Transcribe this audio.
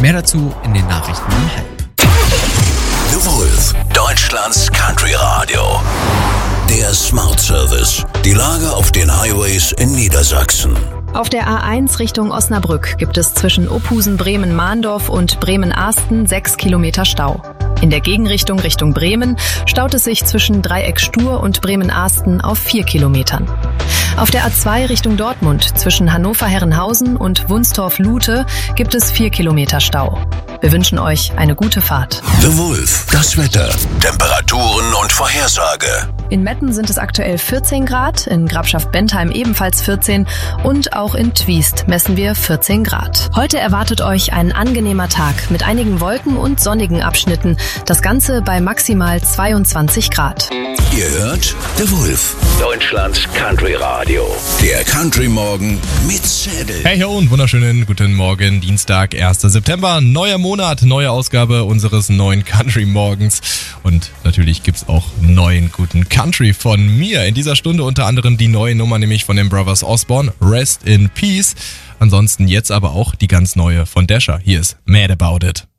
Mehr dazu in den Nachrichten um 11:30. The Wolf, Deutschlands Country Radio. Der Smart Service. Die Lage auf den Highways in Niedersachsen. Auf der A1 Richtung Osnabrück gibt es zwischen Ophusen, Bremen-Mahndorf und Bremen-Ahsten 6 Kilometer Stau. In der Gegenrichtung Richtung Bremen staut es sich zwischen Dreieck Stur und Bremen-Ahsten auf 4 Kilometern. Auf der A2 Richtung Dortmund zwischen Hannover-Herrenhausen und Wunstorf-Lute gibt es 4 Kilometer Stau. Wir wünschen euch eine gute Fahrt. The Wolf, das Wetter, Temperaturen und Vorhersage. In Metten sind es aktuell 14 Grad, in Grafschaft-Bentheim ebenfalls 14 und auch in Twiest messen wir 14 Grad. Heute erwartet euch ein angenehmer Tag mit einigen Wolken und sonnigen Abschnitten. Das Ganze bei maximal 22 Grad. Ihr hört The Wolf, Deutschlands Country Radio. Der Country Morgen mit Zedel. Hey ho und wunderschönen guten Morgen, Dienstag, 1. September, neuer Monat, neue Ausgabe unseres neuen Country Morgens. Und natürlich gibt's auch neuen guten Country von mir. In dieser Stunde unter anderem die neue Nummer, nämlich von den Brothers Osborne, Rest in Peace. Ansonsten jetzt aber auch die ganz neue von Dasher. Hier ist Mad About It.